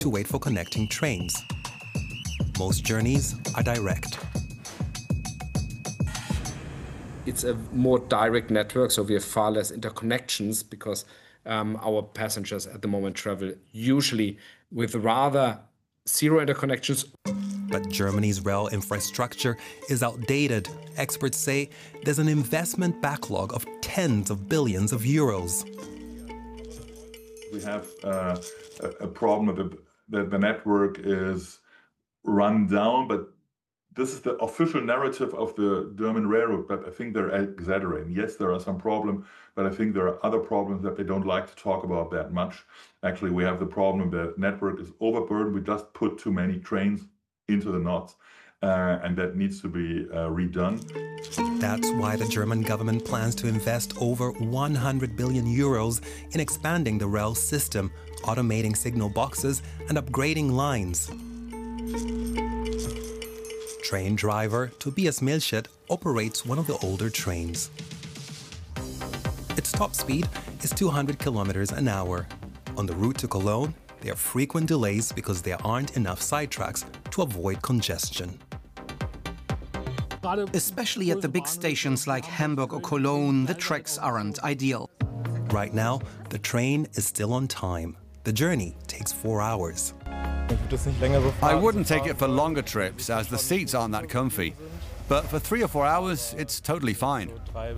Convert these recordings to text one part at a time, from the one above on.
to wait for connecting trains. Most journeys are direct. It's a more direct network, so we have far less interconnections because our passengers at the moment travel usually with rather zero interconnections. But Germany's rail infrastructure is outdated. Experts say there's an investment backlog of tens of billions of euros. We have a problem that the network is run down, but this is the official narrative of the German railroad, but I think they're exaggerating. Yes, there are some problems, but I think there are other problems that they don't like to talk about that much. Actually, we have the problem the network is overburdened. We just put too many trains into the knots, and that needs to be redone. That's why the German government plans to invest over 100 billion euros in expanding the rail system, automating signal boxes and upgrading lines. Train driver Tobias Milchert operates one of the older trains. Its top speed is 200 kilometers an hour. On the route to Cologne, there are frequent delays because there aren't enough sidetracks to avoid congestion. Especially at the big stations like Hamburg or Cologne, the tracks aren't ideal. Right now, the train is still on time. The journey takes 4 hours. I wouldn't take it for longer trips, as the seats aren't that comfy. But for 3 or 4 hours, it's totally fine.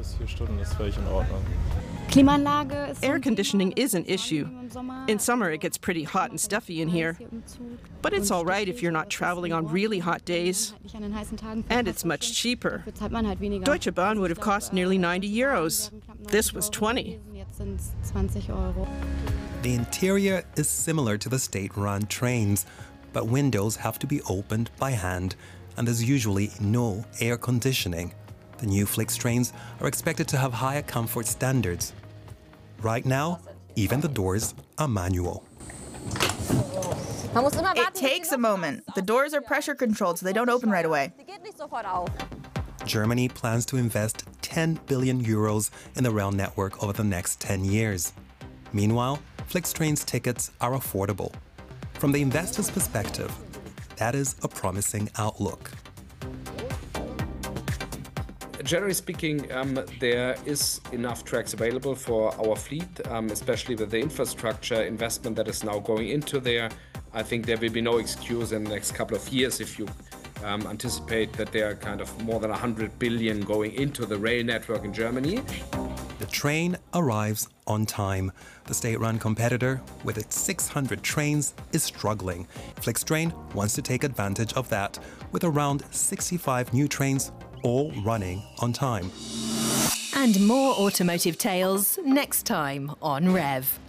Air conditioning is an issue. In summer, it gets pretty hot and stuffy in here. But it's all right if you're not traveling on really hot days. And it's much cheaper. Deutsche Bahn would have cost nearly 90 euros. This was 20. The interior is similar to the state-run trains, but windows have to be opened by hand, and there's usually no air conditioning. The new Flix trains are expected to have higher comfort standards. Right now, even the doors are manual. It takes a moment. The doors are pressure controlled, so they don't open right away. Germany plans to invest 10 billion euros in the rail network over the next 10 years. Meanwhile, FlixTrain's tickets are affordable. From the investor's perspective, that is a promising outlook. Generally speaking, there is enough tracks available for our fleet, especially with the infrastructure investment that is now going into there. I think there will be no excuse in the next couple of years if you anticipate that there are kind of more than 100 billion going into the rail network in Germany. The train arrives on time. The state-run competitor, with its 600 trains, is struggling. FlixTrain wants to take advantage of that, with around 65 new trains all running on time. And more automotive tales next time on REV.